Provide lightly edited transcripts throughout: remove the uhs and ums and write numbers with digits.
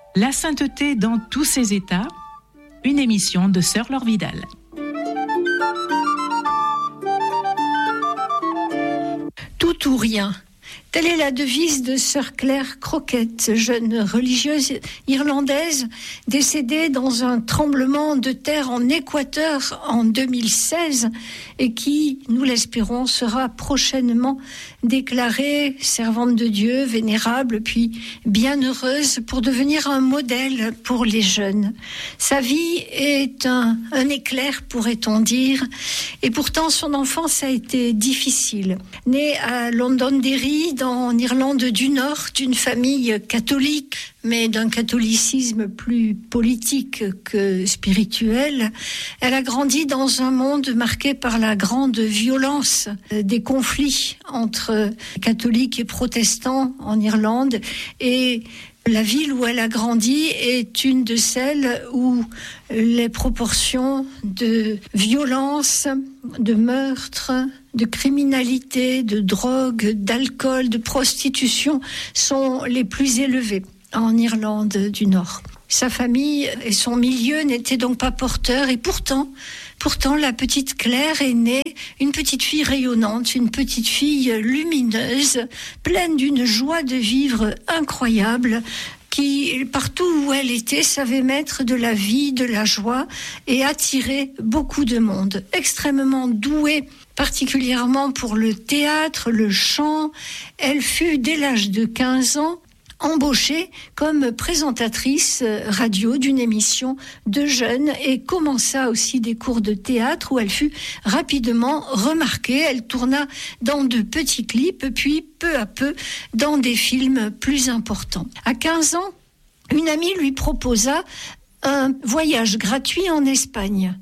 La sainteté dans tous ses états, une émission de Sœur Laure Vidal. Tout ou rien. Telle est la devise de Sœur Claire Crockett, jeune religieuse irlandaise décédée dans un tremblement de terre en Équateur en 2016 et qui, nous l'espérons, sera prochainement déclarée servante de Dieu, vénérable, puis bienheureuse pour devenir un modèle pour les jeunes. Sa vie est un éclair, pourrait-on dire, et pourtant son enfance a été difficile. Née à Londonderry, en Irlande du Nord, d'une famille catholique, mais d'un catholicisme plus politique que spirituel. Elle a grandi dans un monde marqué par la grande violence des conflits entre catholiques et protestants en Irlande, et la ville où elle a grandi est une de celles où les proportions de violence, de meurtre, de criminalité, de drogue, d'alcool, de prostitution sont les plus élevées en Irlande du Nord. Sa famille et son milieu n'étaient donc pas porteurs, et pourtant, la petite Claire est née une petite fille rayonnante, une petite fille lumineuse, pleine d'une joie de vivre incroyable, qui, partout où elle était, savait mettre de la vie, de la joie et attirer beaucoup de monde. Extrêmement douée, particulièrement pour le théâtre, le chant, elle fut, dès l'âge de 15 ans, embauchée comme présentatrice radio d'une émission de jeunes et commença aussi des cours de théâtre où elle fut rapidement remarquée. Elle tourna dans de petits clips, puis peu à peu dans des films plus importants. À 15 ans, une amie lui proposa un voyage gratuit en Espagne.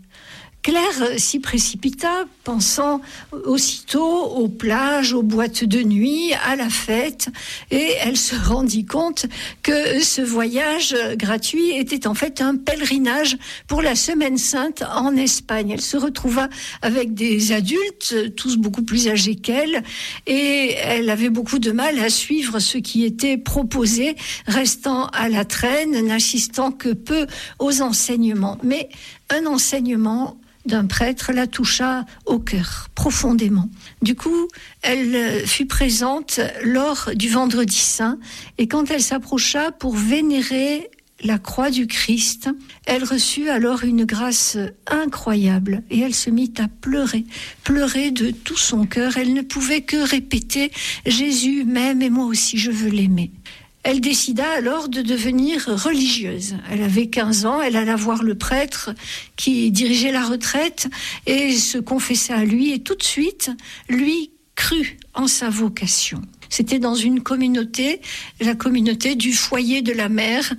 Claire s'y précipita, pensant aussitôt aux plages, aux boîtes de nuit, à la fête, et elle se rendit compte que ce voyage gratuit était en fait un pèlerinage pour la Semaine Sainte en Espagne. Elle se retrouva avec des adultes, tous beaucoup plus âgés qu'elle, et elle avait beaucoup de mal à suivre ce qui était proposé, restant à la traîne, n'assistant que peu aux enseignements. Mais un enseignement d'un prêtre la toucha au cœur, profondément. Du coup, elle fut présente lors du Vendredi Saint, et quand elle s'approcha pour vénérer la croix du Christ, elle reçut alors une grâce incroyable, et elle se mit à pleurer de tout son cœur. Elle ne pouvait que répéter « Jésus m'aime et moi aussi je veux l'aimer ». Elle décida alors de devenir religieuse. Elle avait 15 ans, elle alla voir le prêtre qui dirigeait la retraite et se confessa à lui, et tout de suite, lui crut en sa vocation. C'était dans une communauté, la communauté du foyer de la mère,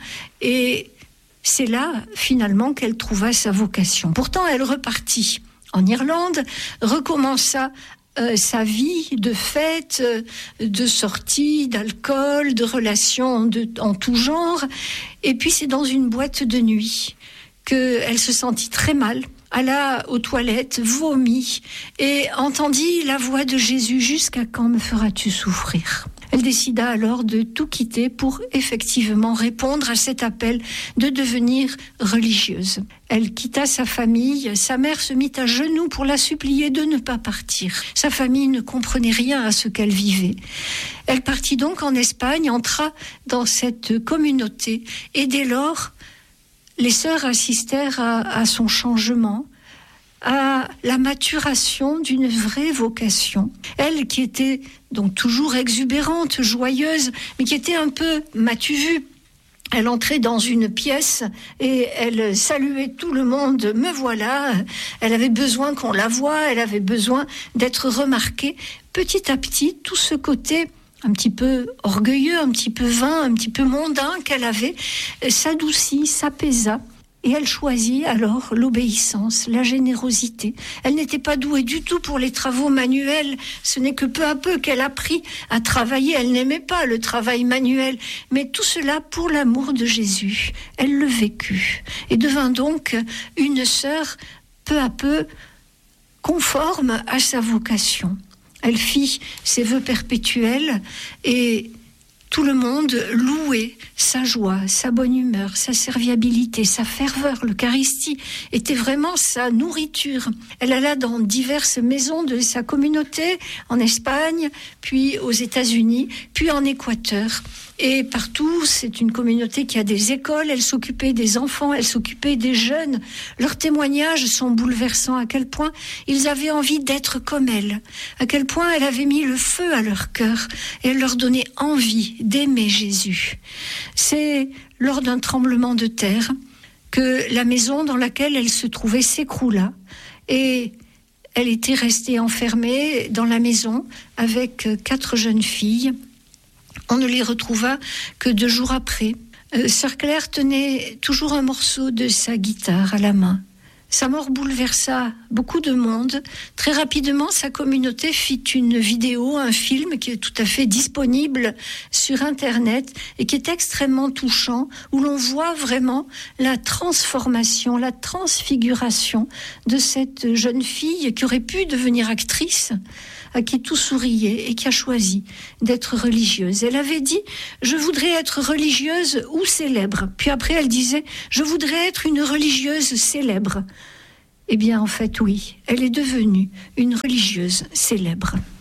et c'est là finalement qu'elle trouva sa vocation. Pourtant, elle repartit en Irlande, recommença sa vie de fête, de sorties, d'alcool, de relations en tout genre. Et puis c'est dans une boîte de nuit qu'elle se sentit très mal, alla aux toilettes, vomit et entendit la voix de Jésus « Jusqu'à quand me feras-tu souffrir ?» Elle décida alors de tout quitter pour effectivement répondre à cet appel de devenir religieuse. Elle quitta sa famille, sa mère se mit à genoux pour la supplier de ne pas partir. Sa famille ne comprenait rien à ce qu'elle vivait. Elle partit donc en Espagne, entra dans cette communauté, et dès lors, les sœurs assistèrent à son changement, à la maturation d'une vraie vocation. Elle qui était donc toujours exubérante, joyeuse, mais qui était un peu m'as-tu vu. Elle entrait dans une pièce et elle saluait tout le monde. Me voilà. Elle avait besoin qu'on la voie, elle avait besoin d'être remarquée. Petit à petit, tout ce côté un petit peu orgueilleux, un petit peu vain, un petit peu mondain qu'elle avait, s'adoucit, s'apaisa. Et elle choisit alors l'obéissance, la générosité. Elle n'était pas douée du tout pour les travaux manuels. Ce n'est que peu à peu qu'elle apprit à travailler. Elle n'aimait pas le travail manuel. Mais tout cela pour l'amour de Jésus. Elle le vécut et devint donc une sœur peu à peu conforme à sa vocation. Elle fit ses vœux perpétuels et tout le monde louait louer sa joie, sa bonne humeur, sa serviabilité, sa ferveur. L'Eucharistie était vraiment sa nourriture. Elle alla dans diverses maisons de sa communauté, en Espagne, puis aux États-Unis, puis en Équateur. Et partout, c'est une communauté qui a des écoles, elle s'occupait des enfants, elle s'occupait des jeunes. Leurs témoignages sont bouleversants, à quel point ils avaient envie d'être comme elle, à quel point elle avait mis le feu à leur cœur et elle leur donnait envie d'aimer Jésus. C'est lors d'un tremblement de terre que la maison dans laquelle elle se trouvait s'écroula et elle était restée enfermée dans la maison avec 4 jeunes filles. On ne les retrouva que 2 jours après. Sœur Claire tenait toujours un morceau de sa guitare à la main. Sa mort bouleversa beaucoup de monde. Très rapidement, sa communauté fit une vidéo, un film qui est tout à fait disponible sur Internet et qui est extrêmement touchant, où l'on voit vraiment la transformation, la transfiguration de cette jeune fille qui aurait pu devenir actrice, à qui tout souriait et qui a choisi d'être religieuse. Elle avait dit « Je voudrais être religieuse ou célèbre ». Puis après, elle disait « Je voudrais être une religieuse célèbre ». Eh bien, en fait, oui, elle est devenue une religieuse célèbre.